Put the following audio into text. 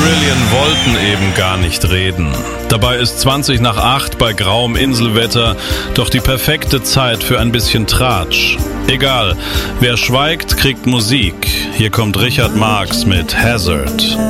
Marillion wollten eben gar nicht reden. Dabei ist 20:08 bei grauem Inselwetter doch die perfekte Zeit für ein bisschen Tratsch. Egal, wer schweigt, kriegt Musik. Hier kommt Richard Marx mit Hazard.